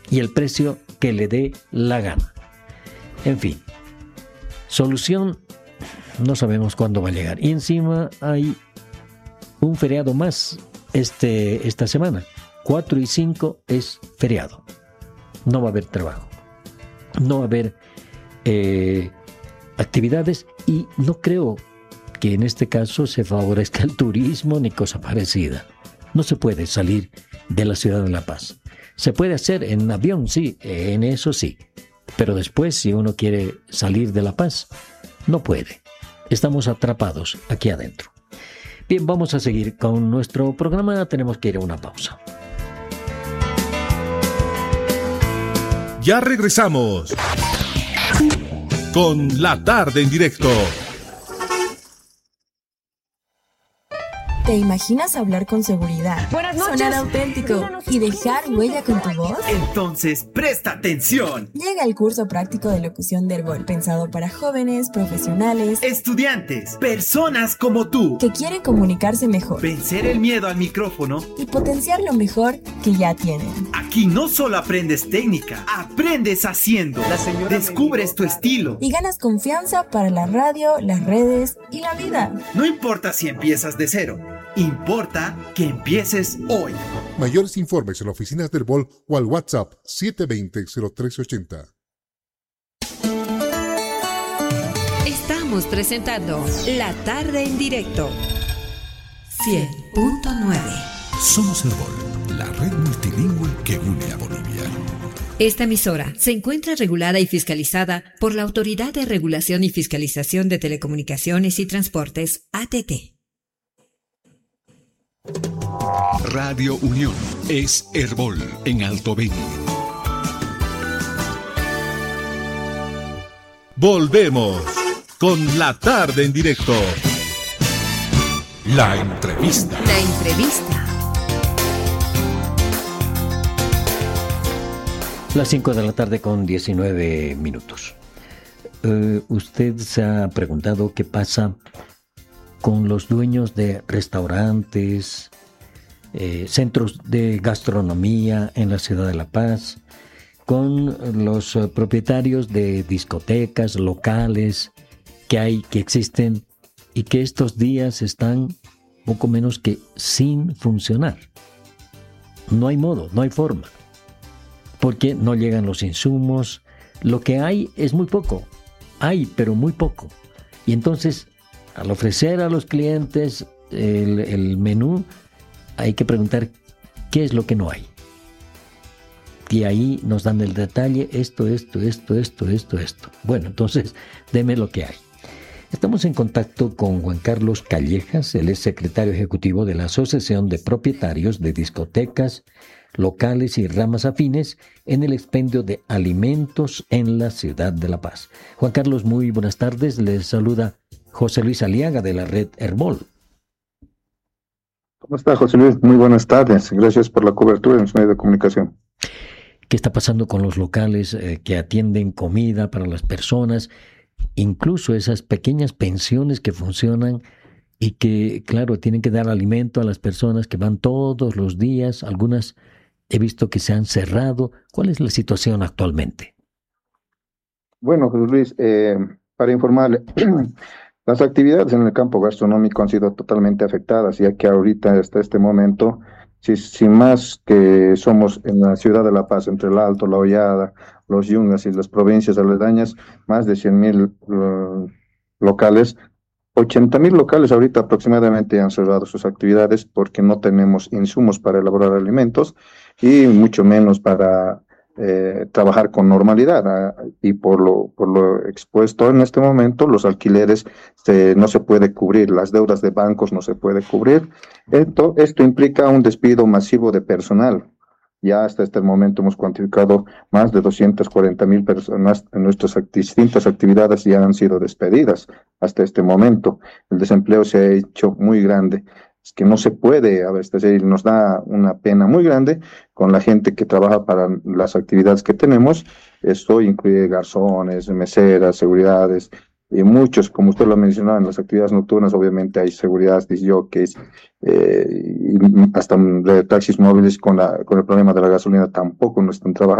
y el precio que le dé la gana. En fin, solución no sabemos cuándo va a llegar. Y encima hay un feriado más esta semana. 4 y 5 es feriado. No va a haber trabajo. No va a haber actividades y no creo que en este caso se favorezca el turismo ni cosa parecida. No se puede salir de la ciudad de La Paz. Se puede hacer en avión, sí, en eso sí. Pero después, si uno quiere salir de La Paz, no puede. Estamos atrapados aquí adentro. Bien, vamos a seguir con nuestro programa. Tenemos que ir a una pausa. Ya regresamos con La Tarde en Directo. ¿Te imaginas hablar con seguridad, sonar auténtico y dejar huella con tu voz? Entonces, presta atención. Llega el curso práctico de locución de Herbol, pensado para jóvenes, profesionales, estudiantes, personas como tú, que quieren comunicarse mejor, vencer el miedo al micrófono y potenciar lo mejor que ya tienen. Aquí no solo aprendes técnica, aprendes haciendo. Descubres tu estilo y ganas confianza para la radio, las redes y la vida. No importa si empiezas de cero. Importa que empieces hoy. Mayores informes en las oficinas del Herbol o al WhatsApp 720-0380. Estamos presentando La Tarde en Directo. 100.9. Somos Herbol, la red multilingüe que une a Bolivia. Esta emisora se encuentra regulada y fiscalizada por la Autoridad de Regulación y Fiscalización de Telecomunicaciones y Transportes, ATT. Radio Unión es Herbol en Alto Beni. Volvemos con La Tarde en Directo. La entrevista. La entrevista. Las 5 de la tarde con 19 minutos. Usted se ha preguntado qué pasa con los dueños de restaurantes, centros de gastronomía en la ciudad de La Paz, con los propietarios de discotecas, locales que existen y que estos días están poco menos que sin funcionar. No hay modo, no hay forma, porque no llegan los insumos. Lo que hay es muy poco, pero muy poco. Y entonces, al ofrecer a los clientes el menú, hay que preguntar qué es lo que no hay. Y ahí nos dan el detalle, esto. Bueno, entonces, deme lo que hay. Estamos en contacto con Juan Carlos Callejas, él es secretario ejecutivo de la Asociación de Propietarios de Discotecas, Locales y Ramas Afines en el expendio de alimentos en la ciudad de La Paz. Juan Carlos, muy buenas tardes. Les saluda José Luis Aliaga de la red Herbol. ¿Cómo está, José Luis? Muy buenas tardes. Gracias por la cobertura en los medios de comunicación. ¿Qué está pasando con los locales que atienden comida para las personas? Incluso esas pequeñas pensiones que funcionan y que, claro, tienen que dar alimento a las personas que van todos los días. Algunas he visto que se han cerrado. ¿Cuál es la situación actualmente? Bueno, José Luis, para informarle, las actividades en el campo gastronómico han sido totalmente afectadas, ya que ahorita, hasta este momento, sin más que somos en la ciudad de La Paz, entre el Alto, La Hollada, los Yungas y las provincias aledañas, más de 100,000 locales, 80,000 locales ahorita aproximadamente han cerrado sus actividades porque no tenemos insumos para elaborar alimentos y mucho menos para trabajar con normalidad, y por lo expuesto en este momento, los alquileres no se puede cubrir, las deudas de bancos no se puede cubrir. Esto implica un despido masivo de personal. Ya hasta este momento hemos cuantificado más de 240,000 personas en nuestras distintas actividades ya han sido despedidas hasta este momento. El desempleo se ha hecho muy grande. Es que no se puede abastecer y nos da una pena muy grande con la gente que trabaja para las actividades que tenemos. Esto incluye garzones, meseras, seguridades y muchos, como usted lo ha mencionado, en las actividades nocturnas obviamente hay seguridad, disjockeys, y hasta de taxis móviles con el problema de la gasolina tampoco no están trabajando.